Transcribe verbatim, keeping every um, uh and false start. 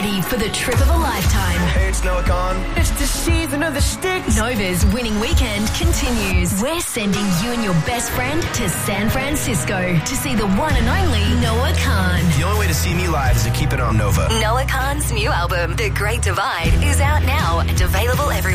ready for the trip of a lifetime. Hey, it's Noah Khan. It's the season of the sticks. Nova's winning weekend continues. We're sending you and your best friend to San Francisco to see the one and only Noah Khan. The only way to see me live is to keep it on Nova. Noah Khan's new album, The Great Divide, is out now and available everywhere.